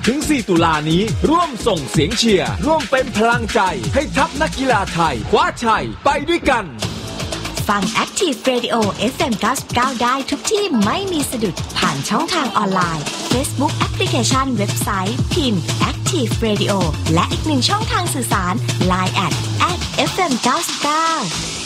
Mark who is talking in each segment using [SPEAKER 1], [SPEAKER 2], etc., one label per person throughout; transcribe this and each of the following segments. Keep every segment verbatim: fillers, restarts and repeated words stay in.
[SPEAKER 1] ถึงสี่ตุลานี้ร่วมส่งเสียงเชียร์ร่วมเป็นพลังใจให้ทัพนักกีฬาไทยคว้าชัยไปด้วยกัน
[SPEAKER 2] ฟัง Active Radio เอฟ เอ็ม เก้าสิบเก้าได้ทุกที่ไม่มีสะดุดผ่านช่องทางออนไลน์ Facebook แอปพลิเคชันเว็บไซต์พิมพ์ Active Radio และอีกหนึ่งช่องทางสื่อสาร ไลน์ แอท แอท เอฟ เอ็ม เก้าสิบเก้า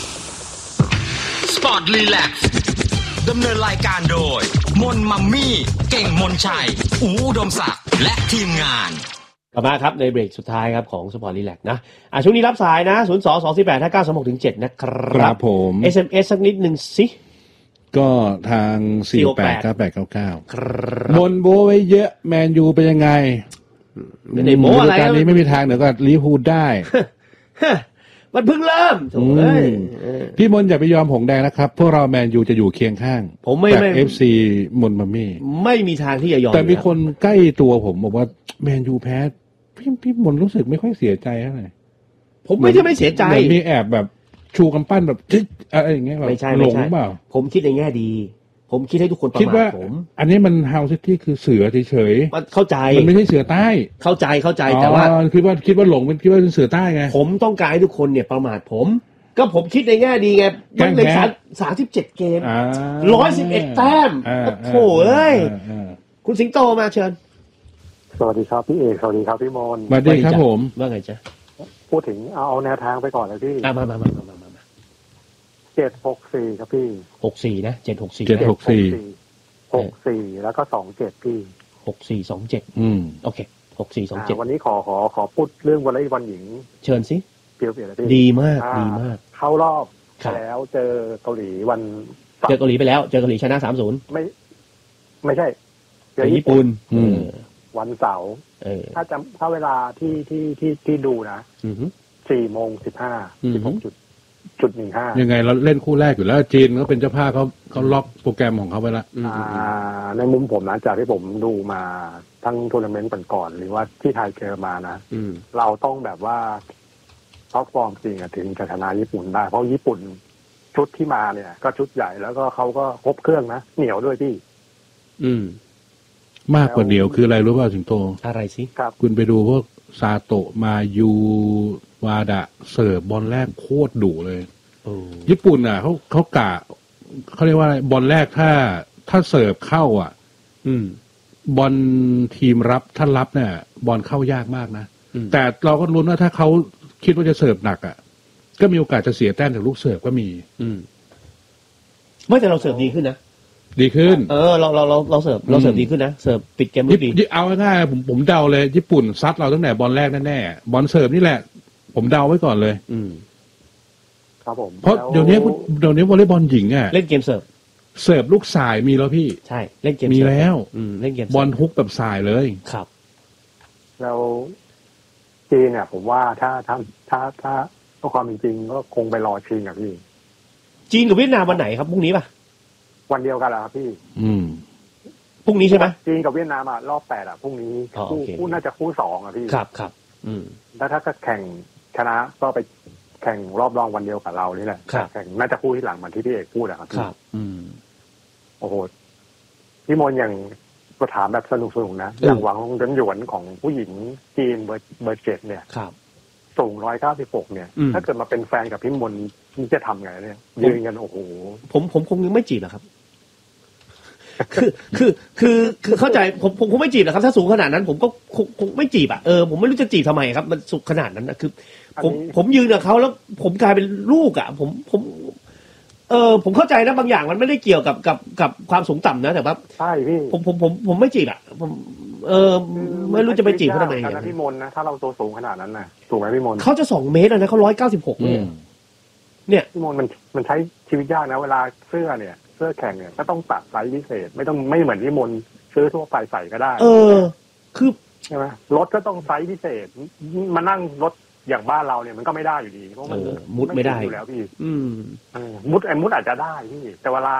[SPEAKER 3] Sport Relax ดำเนินรายการโดยมนมัมมี่เก่งมนชัยอู๋อุดมศักดิ์และทีมงาน
[SPEAKER 4] กลับมาครับในเบรกสุดท้ายครับของ Sport Relax นะอ่ะช่วงนี้รับสายนะศูนย์ สอง สอง สี่ แปด ห้า เก้า สาม หก เจ็ดนะครับ
[SPEAKER 5] ครับผม
[SPEAKER 4] เอส เอ็ม เอส สักนิดนึงสิ
[SPEAKER 5] ก็ทางสี่ แปด เก้า แปด เก้า เก้า
[SPEAKER 4] ครับ
[SPEAKER 5] บนโบไว้เยอะแมนยูเป็นยังไง
[SPEAKER 4] ไม่ได้โม้อะไร
[SPEAKER 5] การนี้ไม่มีทางเดี๋ยวก็ลิเวอร์พูลได้
[SPEAKER 4] มันเพิ่งเริ่มโถ่เอ้ย
[SPEAKER 5] พี่มนอย่าไปยอมหงแดงนะครับพวกเราแมนยูจะอยู่เคียงข้าง
[SPEAKER 4] ผมไม่ไม่
[SPEAKER 5] เอฟ ซี มนมัมมี่
[SPEAKER 4] ไม่มีทางที่จะยอม
[SPEAKER 5] แต่มีคนใกล้ตัวผมบอกว่าแมนยูแพ้พี่พี่มนรู้สึกไม่ค่อยเสียใจเท่าไหร่
[SPEAKER 4] ผมไม่ใช่ไม่เสียใจ
[SPEAKER 5] มีแอบแบบชูกำปั้นแบบอะไรอย่างเงี้ยแบบหลงเปล่า
[SPEAKER 4] ผมคิดในแง่ดีผมคิดให้ทุกคนประมาทผม
[SPEAKER 5] อันนี้มันเฮาซิตี้คือเสือเฉย
[SPEAKER 4] ๆมันเข้าใจ
[SPEAKER 5] มันไม่ใช่เสือใต้
[SPEAKER 4] เข้าใจเข้าใจแต่ว่า
[SPEAKER 5] คิดว่าคิดว่าหลงมันคิดว่าเป็นเสือใต้ไง
[SPEAKER 4] ผมต้องการให้ทุกคนเนี่ยประมาทผมก็ผมคิดในแง่ดีไงมันเลยสามสิบเจ็ดเกมร้อยสิบเอ็ดแต้มโอ้โหเอ้ยคุณสิงโตมาเชิญ
[SPEAKER 6] สวัสดีครับพี่เอกสวัสดีครับพี่มน
[SPEAKER 5] สวัสดีครับผม
[SPEAKER 4] ว่าไงจ๊ะ
[SPEAKER 6] พูดถึงเอาเอาแนวทางไปก่อนเลยพี่
[SPEAKER 4] มามามามามา
[SPEAKER 6] เจ็ดหกสี่ครับพี่
[SPEAKER 4] หกสี่นะเจ็ดหกสี่
[SPEAKER 5] เจ็ดหกสี่
[SPEAKER 6] หกสี่แล้วก็สองเจ็ดพี่
[SPEAKER 4] หกสี่สองเจ็ด
[SPEAKER 5] อืม
[SPEAKER 4] โอเคหกสี่สองเจ็ด
[SPEAKER 6] วันนี้ขอขอขอพูดเรื่องวอลเลย์บอลหญิง
[SPEAKER 4] เชิญสิ
[SPEAKER 6] เปลี่ยนๆเลยพี่
[SPEAKER 4] ดีมากดีมาก
[SPEAKER 6] เข้ารอบแล้วเจอเกาหลีวัน
[SPEAKER 4] เจอเกาหลีไปแล้วเจอเกาหลีชนะสามศูนย์
[SPEAKER 6] ไม่ไม่ใช่
[SPEAKER 4] เจอญี่ปุ่น
[SPEAKER 6] วันเสาร์ถ้าจำถ้าเวลาที่ที่ที่ที่ดูนะสี่โมงสิบห้าสิบหกจุดจุดหนึ่งห้า
[SPEAKER 5] ยังไงเราเล่นคู่แรกอยู่แล้วจีนก็เป็นเจ้าภาพเขาเขาล็อกโปรแกรมของเขาไว้แล้ว
[SPEAKER 6] ในมุมผมนะจากที่ผมดูมาทั้งทัวร์นาเมนต์ก่อนๆหรือว่าที่ไทยเจอมานะเราต้องแบบว่าท็อปฟอร์มจริงถึงจะชนะญี่ปุ่นได้เพราะญี่ปุ่นชุดที่มาเนี่ยก็ชุดใหญ่แล้วก็เขาก็ครบเครื่องนะเหนียวด้วยพี่
[SPEAKER 4] อืม
[SPEAKER 5] มากกว่าเหนียวคืออะไรรู้ป่าวสิงโต
[SPEAKER 4] อะไรสิ
[SPEAKER 6] ครับ
[SPEAKER 5] คุณไปดูพวกซาโตะมายูวาดะเสิร์ฟบอลแรกโคตรดุเลยญี่ปุ่นอ่ะเขาเขากะเขาเรียกว่าอะไรบอลแรกถ้าถ้าเสิร์ฟเข้าอ่ะ
[SPEAKER 4] อืม
[SPEAKER 5] บอลทีมรับถ้ารับเนี่ยบอลเข้ายากมากนะแต่เราก็ลุ้นว่าถ้าเขาคิดว่าจะเสิร์ฟหนักอ่ะก็มีโอกาสจะเสียแต้มจากลูกเสิร์ฟก็มี
[SPEAKER 4] อืมไม่แต่เราเสิร์ฟดีขึ้นนะ
[SPEAKER 5] ดีขึ้น
[SPEAKER 4] เออเราเราเราเราเสิร์ฟเราเสิร์ฟดีขึ้นนะเสิร์ฟปิดเกมได้ดี
[SPEAKER 5] เอาง่ายๆผมผมเดาเลยญี่ปุ่นซัดเราตั้งแต่บอลแรกแน่ๆบอลเสิร์ฟนี่แหละผมเดาไว้ก่อนเลย
[SPEAKER 4] อืม
[SPEAKER 6] ครับผม
[SPEAKER 5] เพราะเดี๋ยวนี้เดี๋ยวนี้วอลเลย์บอลหญิงอ่ะ
[SPEAKER 4] เล่นเกมเสิร์ฟ
[SPEAKER 5] เสิร์ฟลูกสายมีแล้วพี่
[SPEAKER 4] ใช่เล่นเกม
[SPEAKER 5] มีแล้ว
[SPEAKER 4] อืมเล่นเกม
[SPEAKER 5] บอลฮุกแบบสายเลย
[SPEAKER 4] ครับ
[SPEAKER 6] แล้วจีนเนี่ยผมว่าถ้าถ้าถ้าถ้าเพราะความจริงก็คงไปรอชิงอ่ะพี่
[SPEAKER 4] จีนกับเวียดนามวันไหนครับพรุ่งนี้ป่ะ
[SPEAKER 6] วันเดียวกันเหรอครับพี่
[SPEAKER 5] อืม
[SPEAKER 4] พรุ่งนี้ใช่ไหม
[SPEAKER 6] จีนกับเวียดนามอ่ะรอบแปดอ่ะพรุ่งนี้คู่คู่น่าจะคู่สองอ่ะพี่
[SPEAKER 4] ครับครับอืม
[SPEAKER 6] แล้วถ้าก็แข่งชนะก็ไปแข่งรอบรองวันเดียวกับเรานี่แหละแข่งน่าจะคู่ที่หลังเหมือนที่พี่เอกพูดอะครับ
[SPEAKER 4] ครับอืม
[SPEAKER 6] โอ้โหพี่มนอย่างก็ถามแบบสนุกสนุกนะอย่างหวังหยวนหยวนของผู้หญิงจีนเบอร์เบอร์เจ็ดเนี่ย
[SPEAKER 4] ครับ
[SPEAKER 6] สูงร้อยเก้าสิบหกเนี่ยถ้าเกิดมาเป็นแฟนกับพี่มนนี่จะทำไงเนี่ยยืนกันโอ้โห
[SPEAKER 4] ผมผมคงยังไม่จีบหรอกครับคือคือคือคือเข้าใจผมผมคงไม่จีบหรอกครับถ้าสูงขนาดนั้นผมก็คงคงไม่จีบอ่ะเออผมไม่รู้จะจีบทำไมครับมันสูงขนาดนั้นนะคือผมผมยืนกับเขาแล้วผมกลายเป็นลูกอ่ะผมผมเออผมเข้าใจนะบางอย่างมันไม่ได้เกี่ยวกับกับกับความสูงต่ำนะแต่ว่า
[SPEAKER 6] ใช่พี่
[SPEAKER 4] ผมผมผมผมไม่จีบอ่ะผมเออไม่รู้จะไปจีบเขาทำไม
[SPEAKER 6] นะพี่มนนะถ้าเราตัวสูงขนาดนั้นนะถูกไหมพี่มน
[SPEAKER 4] เขาจะสองเมตรนะเขาร้อยเก้าสิบหกเลยเนี่ย
[SPEAKER 6] พี่มนมันมันใช้ชีวิตยากนะเวลาเสื้อเนี่ยเสื้อแข่งเนี่ยก็ต้องตัดไซส์พิเศษไม่ต้องไม่เหมือนพี่มนซื้อทั่วไปใส่ก็ได้
[SPEAKER 4] เออคือ
[SPEAKER 6] ใช่ไหมรถก็ต้องไซส์พิเศษมานั่งรถอย่างบ้านเราเนี่ยมันก็ไม่ได้อยู่ดีเพราะมัน
[SPEAKER 4] มุดไม่ได้
[SPEAKER 6] อยู่แล้วพี่
[SPEAKER 4] อืม
[SPEAKER 6] มุดไอ้มุดอาจจะได้พี่แต่เวลา